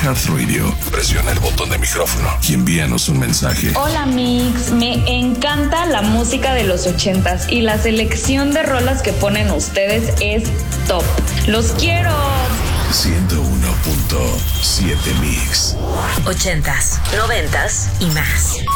iHeartRadio, presiona el botón de micrófono y envíanos un mensaje. Hola Mix, me encanta la música de los 80s y la selección de rolas que ponen ustedes es top. ¡Los quiero! 101.7 Mix. 80s, 90s y más.